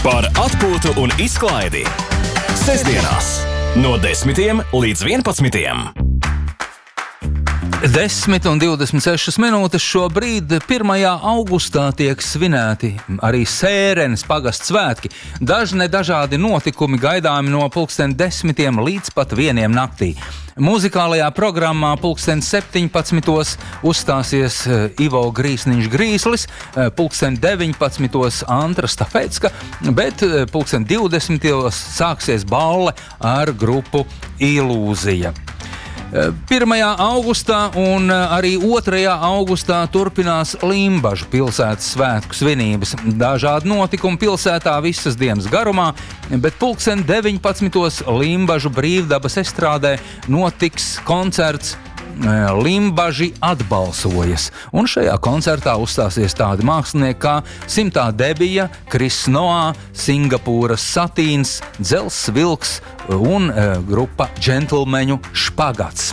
Par atpūtu un izklaidi. Sestdienās no 10 līdz 11. 10:26 šobrīd 1. augustā tiek svinēti arī Sērenes pagasta svētki. Dažādi notikumi gaidāmi no 10 līdz pat 1 naktī. Muzikālajā programmā 17. uzstāsies Ivo Grīsniņš-Grīslis, 19. Antra Stafecka, bet 20. sāksies balle ar grupu Ilūzija. 1. augustā un arī 2. augustā turpinās Limbažu pilsētas svētku svinības. Dažādi notikumi pilsētā visas dienas garumā, bet 19. Limbažu brīvdabas estrādē notiks koncerts Limbaži atbalsojas. Un šajā koncertā uzstāsies tādi mākslinieki kā Simtā Debija, Kris Noā, Singapūras Satīns, Dzels Vilks un grupa Džentlmeņu Špagats.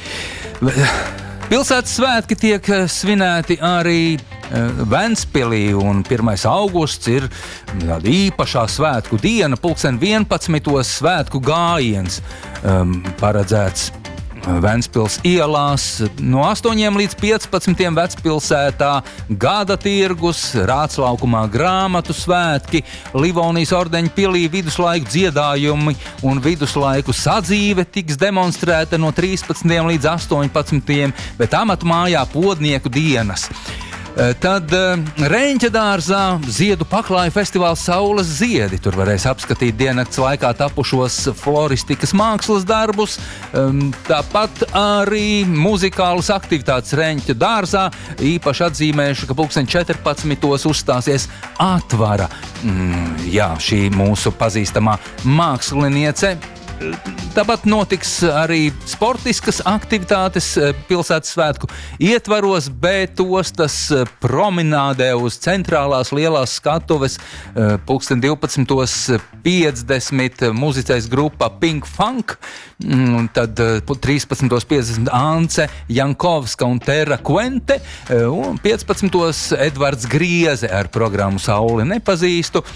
Pilsētas svētki tiek svinēti arī Ventspilī, un 1. augusts ir tāda īpašā svētku diena, 11. svētku gājiens paredzēts Ventspils ielās no 8 līdz 15 Vecpilsētā, gada tirgus, Rāclaukumā grāmatu svētki, Livonijas ordeņa pilī viduslaiku dziedājumi un viduslaiku sadzīve tiks demonstrēta no 13 līdz 18, bet amatmājā podnieku dienas. Tad Reņķa dārzā ziedu paklāja festivāls Saules ziedi. Tur varēs apskatīt diennakts laikā tapušos floristikas mākslas darbus. Tāpat arī muzikālas aktivitātes Reņķa dārzā. Īpaši atzīmējuši, ka 14. uzstāsies Atvara. Šī mūsu pazīstamā māksliniece. Tāpat notiks arī sportiskas aktivitātes pilsētas svētku ietvaros, bet ostas promenādē uz centrālās lielās skatuves 12:50 muzicēs grupa Pink Funk, tad 13:50 Ance Jankovska un Terra Quente, un 15. Edvards Grieze ar programmu Sauli nepazīstu.